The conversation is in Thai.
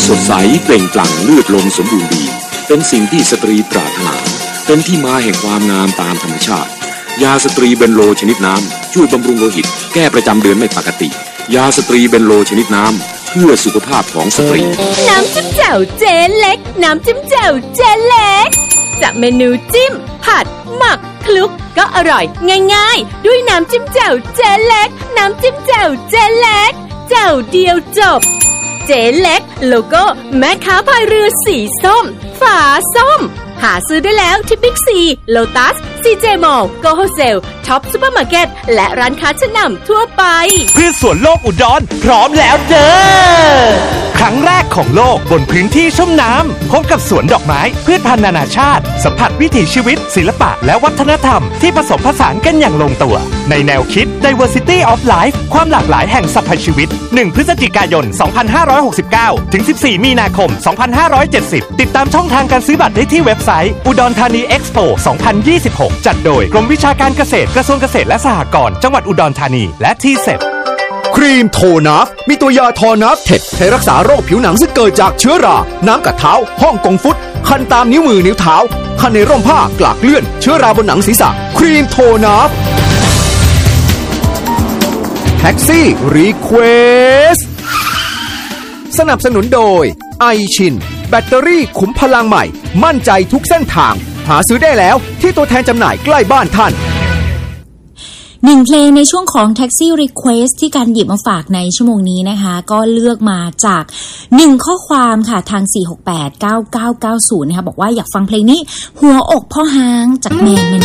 สดใสเปล่งปลั่งเลือดลมสมบูรณ์ดีเป็นสิ่งที่สตรีปรารถนาเป็นที่มาแห่งความงามตามธรรมชาติยาสตรีเบนโลชนิดน้ำช่วยบำรุงโลหิตแก้ประจำเดือนไม่ปกติยาสตรีเบนโลชนิดน้ำเพื่อสุขภาพของสตรีน้ำจิ้มแจ่วเจ๊เล็กน้ำจิ้มแจ่วเจ๊เล็กจากเมนูจิ้มผัดหมักคลุกก็อร่อยง่ายๆด้วยน้ำจิ้มแจ่วเจ๊เล็กน้ำจิ้มแจ่วเจ๊เล็กแจ่วเดียวจบเจ๊เล็กโลโก้แม่ค้าพายเรือสีส้มฝาส้มหาซื้อได้แล้วที่บิ๊กซีโลตัสซีเจมอลล์โกโฮเซลท็อปซุปเปอร์มาร์เก็ตและร้านค้าชั้นนำทั่วไปพืชสวนโลกอุดรพร้อมแล้วเด้อครั้งแรกของโลกบนพื้นที่ชุ่มน้ำพบกับสวนดอกไม้พืชพันธุ์นานาชาติสัมผัสวิถีชีวิตศิลปะและวัฒนธรรมที่ผสมผสานกันอย่างลงตัวในแนวคิด Diversity of Life ความหลากหลายแห่งสรรพชีวิต1พฤศจิกายน2569ถึง14มีนาคม2570ติดตามช่องทางการซื้อบัตรได้ที่เว็บไซต์อุดรธานีเอ็กซ์โป2026จัดโดยกรมวิชาการเกษตรกระทรวงเกษตรและสหกรณ์จังหวัดอุดรธานีและทีเซปครีมโทนัฟมีตัวยาทอนัฟเท็ดให้รักษาโรคผิวหนังซึ่งเกิดจากเชื้อราน้ำกัดเท้าฮ่องกงฟุตคันตามนิ้วมือนิ้วเท้าคันในร่มผ้ากลากเลื่อนเชื้อราบนหนังศีรษะครีมโทนัฟแท็กซี่รีเควสสนับสนุนโดยไอชินแบตเตอรี่ขุมพลังใหม่มั่นใจทุกเส้นทางหาซื้อได้แล้วที่ตัวแทนจำหน่ายใกล้บ้านท่าน 1เพลงในช่วงของ Taxi Request ที่การหยิบมาฝากในชั่วโมงนี้นะคะก็เลือกมาจาก1ข้อความค่ะทาง4689990นะคะบอกว่าอยากฟังเพลงนี้หัวอกพ่อฮางจากแมน